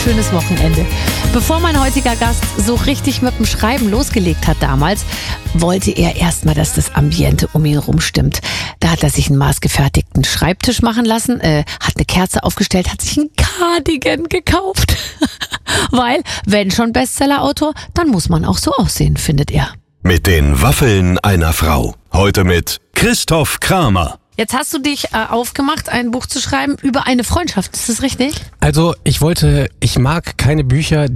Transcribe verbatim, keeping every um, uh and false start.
schönes Wochenende. Bevor mein heutiger Gast so richtig mit dem Schreiben losgelegt hat damals, wollte er erstmal, dass das Ambiente um ihn rum stimmt. Da hat er sich einen maßgefertigten Schreibtisch machen lassen, äh, hat eine Kerze aufgestellt, hat sich einen Cardigan gekauft. Weil, wenn schon Bestsellerautor, dann muss man auch so aussehen, findet er. Mit den Waffeln einer Frau. Heute mit Christoph Kramer. Jetzt hast du dich äh, aufgemacht, ein Buch zu schreiben über eine Freundschaft. Ist das richtig? Also ich wollte, ich mag keine Bücher,